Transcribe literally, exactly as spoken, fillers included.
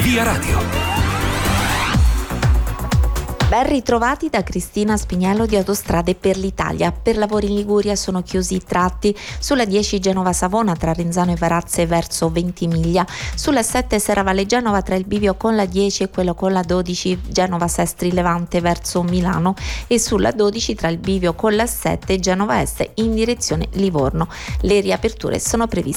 Via Radio. Ben ritrovati da Cristina Spiniello di Autostrade per l'Italia. Per lavori in Liguria sono chiusi i tratti sulla dieci Genova-Savona tra Renzano e Varazze verso Ventimiglia, sulla sette Serravalle-Genova tra il bivio con la dieci e quello con la dodici Genova-Sestri-Levante verso Milano e sulla dodici tra il bivio con la sette Genova Est in direzione Livorno. Le riaperture sono previste